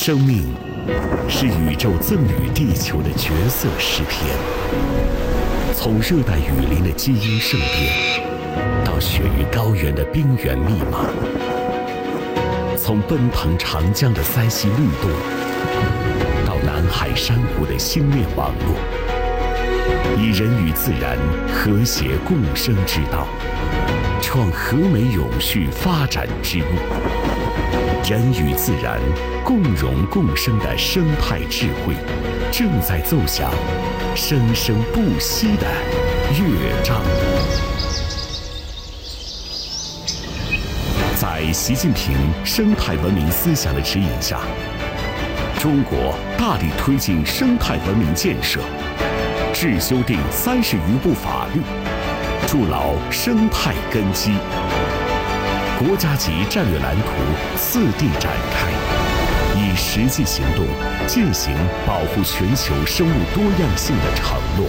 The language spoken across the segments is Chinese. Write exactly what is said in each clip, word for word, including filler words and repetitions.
生命是宇宙赠予地球的绝色诗篇，从热带雨林的基因盛变，到雪域高原的冰原密码，从奔腾长江的塞溪律动，到南海珊瑚的星链网络，以人与自然和谐共生之道，创和美永续发展之路。人与自然共荣共生的生态智慧，正在奏响生生不息的乐章。在习近平生态文明思想的指引下，中国大力推进生态文明建设，制修订三十余部法律，筑牢生态根基。国家级战略蓝图次第展开，以实际行动践行保护全球生物多样性的承诺。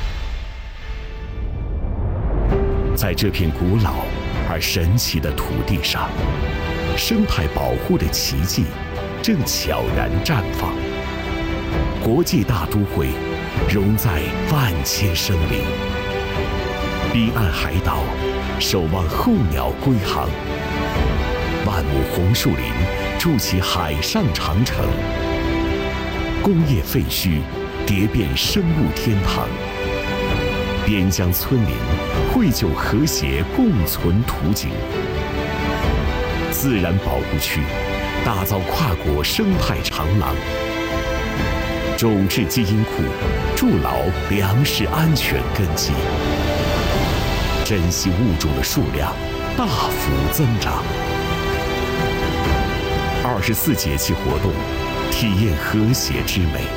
在这片古老而神奇的土地上，生态保护的奇迹正悄然绽放。国际大都会融在万千生灵，彼岸海岛守望候鸟归航，万亩红树林筑起海上长城，工业废墟叠变生物天堂，边疆村民绘就和谐共存图景。自然保护区打造跨国生态长廊，种质基因库筑牢粮食安全根基，珍稀物种的数量大幅增长。二十四节气活动，体验和谐之美。